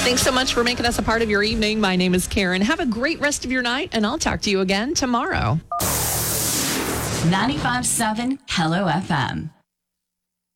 Thanks so much for making us a part of your evening. My name is Karen. Have a great rest of your night, and I'll talk to you again tomorrow. 95.7 Hello FM.